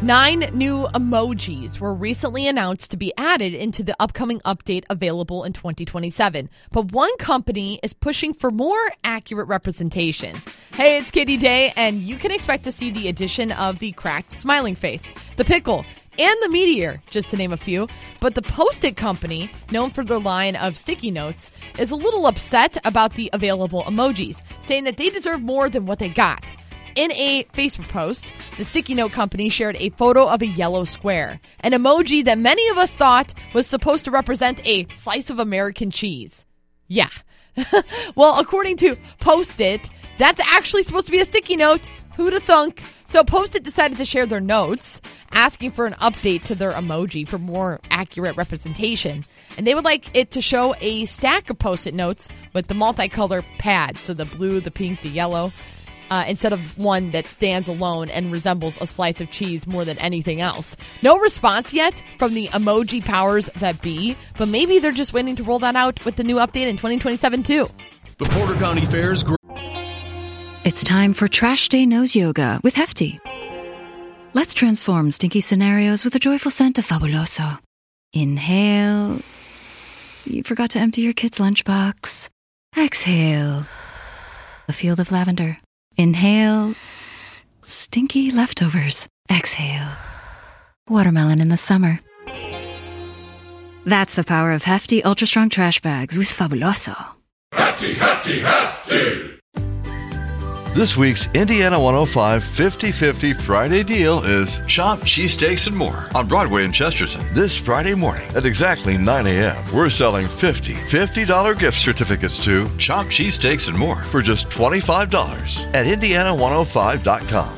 9 new emojis were recently announced to be added into the upcoming update available in 2027. But one company is pushing for more accurate representation. Hey, it's Katie Day, and you can expect to see the addition of the cracked smiling face, the pickle, and the meteor, just to name a few. But the Post-it company, known for their line of sticky notes, is a little upset about the available emojis, saying that they deserve more than what they got. In a Facebook post, the sticky note company shared a photo of a yellow square, an emoji that many of us thought was supposed to represent a slice of American cheese. Yeah. Well, according to Post-it, that's actually supposed to be a sticky note. Who'da thunk? So Post-it decided to share their notes, asking for an update to their emoji for more accurate representation. And they would like it to show a stack of Post-it notes with the multicolor pads, so the blue, the pink, the yellow, instead of one that stands alone and resembles a slice of cheese more than anything else. No response yet from the emoji powers that be, but maybe they're just waiting to roll that out with the new update in 2027 too. The Porter County Fair's... It's time for Trash Day Nose Yoga with Hefty. Let's transform stinky scenarios with a joyful scent of Fabuloso. Inhale. You forgot to empty your kid's lunchbox. Exhale. A field of lavender. Inhale. Stinky leftovers. Exhale. Watermelon in the summer. That's the power of Hefty Ultra Strong Trash Bags with Fabuloso. Hefty, Hefty, Hefty! This week's Indiana 105 50-50 Friday deal is Shop Cheesesteaks and More on Broadway in Chesterton. This Friday morning at exactly 9 a.m., we're selling $50 gift certificates to Shop Cheesesteaks and More for just $25 at Indiana105.com.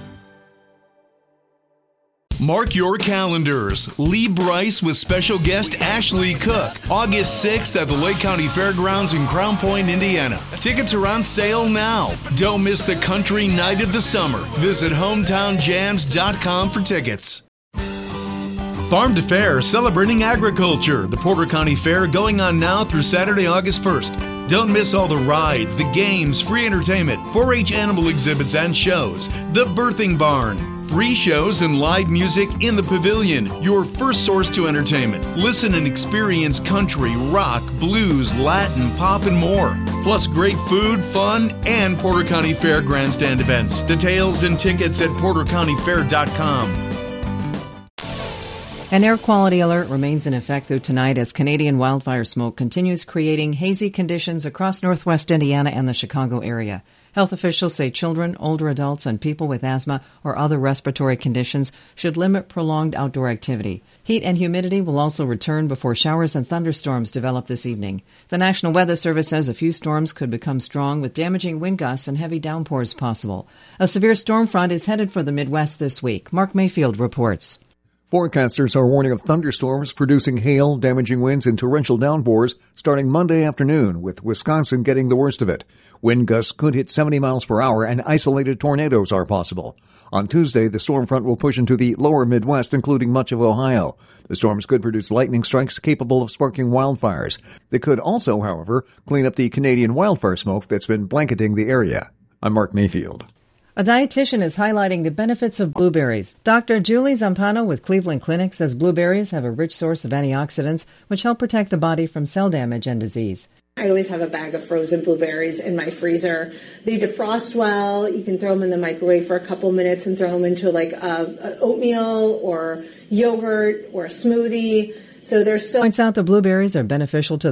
Mark your calendars. Lee Bryce with special guest Ashley Cook. August 6th at the Lake County Fairgrounds in Crown Point, Indiana. Tickets are on sale now. Don't miss the country night of the summer. Visit hometownjams.com for tickets. Farm to Fair, celebrating agriculture. The Porter County Fair going on now through Saturday, August 1st. Don't miss all the rides, the games, free entertainment, 4-H animal exhibits and shows, the birthing barn, free shows and live music in the pavilion, your first source to entertainment. Listen and experience country, rock, blues, Latin, pop, and more. Plus great food, fun, and Porter County Fair Grandstand events. Details and tickets at portercountyfair.com. An air quality alert remains in effect through tonight as Canadian wildfire smoke continues creating hazy conditions across northwest Indiana and the Chicago area. Health officials say children, older adults, and people with asthma or other respiratory conditions should limit prolonged outdoor activity. Heat and humidity will also return before showers and thunderstorms develop this evening. The National Weather Service says a few storms could become strong with damaging wind gusts and heavy downpours possible. A severe storm front is headed for the Midwest this week. Mark Mayfield reports. Forecasters are warning of thunderstorms producing hail, damaging winds, and torrential downpours starting Monday afternoon, with Wisconsin getting the worst of it. Wind gusts could hit 70 miles per hour, and isolated tornadoes are possible. On Tuesday, the storm front will push into the lower Midwest, including much of Ohio. The storms could produce lightning strikes capable of sparking wildfires. They could also, however, clean up the Canadian wildfire smoke that's been blanketing the area. I'm Mark Mayfield. A dietitian is highlighting the benefits of blueberries. Dr. Julie Zampano with Cleveland Clinic says blueberries have a rich source of antioxidants which help protect the body from cell damage and disease. I always have a bag of frozen blueberries in my freezer. They defrost well. You can throw them in the microwave for a couple minutes and throw them into like oatmeal or yogurt or a smoothie. So there's so... Points out the blueberries are beneficial to